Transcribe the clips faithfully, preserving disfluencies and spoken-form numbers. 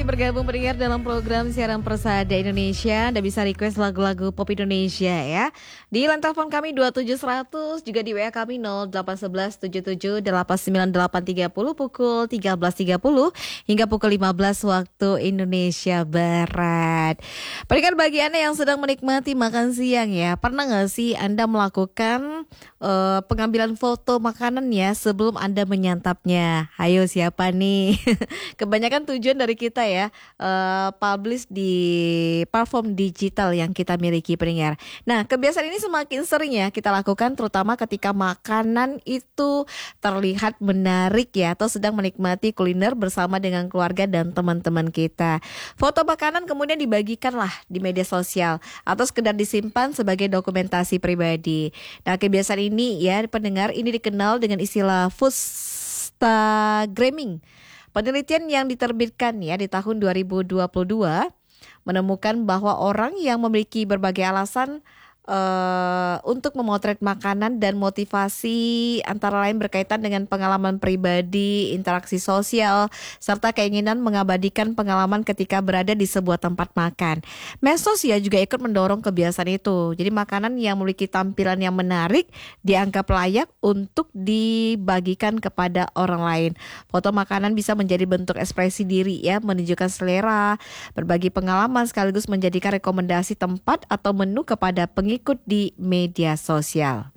bergabung pendengar dalam program siaran Persada Indonesia. Anda bisa request lagu-lagu pop Indonesia ya. Di line telepon kami dua tujuh seratus, juga di W A kami nol delapan satu satu tujuh tujuh delapan sembilan delapan tiga nol pukul tiga belas tiga puluh hingga pukul lima belas waktu Indonesia Barat. Pendengar, bagi Anda yang sedang menikmati makan siang ya, pernah nggak sih Anda melakukan uh, pengambilan foto makanan ya sebelum Anda menyantapnya? Ayo, siapa nih? Kebanyakan tujuan dari kita ya uh, publish di platform digital yang kita miliki pendengar. Nah, kebiasaan ini semakin sering ya kita lakukan, terutama ketika makanan itu terlihat menarik ya, atau sedang menikmati kuliner bersama dengan keluarga dan teman-teman kita. Foto makanan kemudian dibagikan lah di media sosial atau sekedar disimpan sebagai dokumentasi pribadi. Nah, kebiasaan ini ya pendengar, ini dikenal dengan istilah foodstagramming. Penelitian yang diterbitkan ya di tahun dua ribu dua puluh dua menemukan bahwa orang yang memiliki berbagai alasan Uh, untuk memotret makanan dan motivasi antara lain berkaitan dengan pengalaman pribadi, interaksi sosial, serta keinginan mengabadikan pengalaman ketika berada di sebuah tempat makan. Medsos ya juga ikut mendorong kebiasaan itu. Jadi makanan yang memiliki tampilan yang menarik dianggap layak untuk dibagikan kepada orang lain. Foto makanan bisa menjadi bentuk ekspresi diri ya, menunjukkan selera, berbagi pengalaman sekaligus menjadikan rekomendasi tempat atau menu kepada pengikut ikut di media sosial.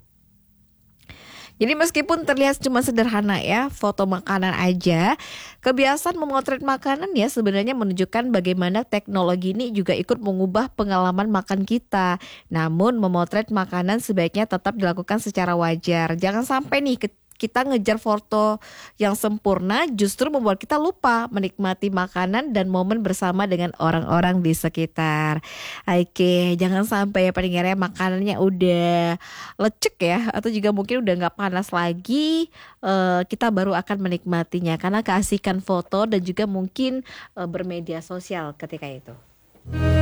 Jadi meskipun terlihat cuma sederhana ya, foto makanan aja, kebiasaan memotret makanan ya sebenarnya menunjukkan bagaimana teknologi ini juga ikut mengubah pengalaman makan kita. Namun memotret makanan sebaiknya tetap dilakukan secara wajar. Jangan sampai nih kita ngejar foto yang sempurna justru membuat kita lupa menikmati makanan dan momen bersama dengan orang-orang di sekitar. Oke, jangan sampai ya pendengar ya, makanannya udah lecek ya, atau juga mungkin udah gak panas lagi, uh, kita baru akan menikmatinya karena keasikan foto dan juga mungkin uh, bermedia sosial ketika itu.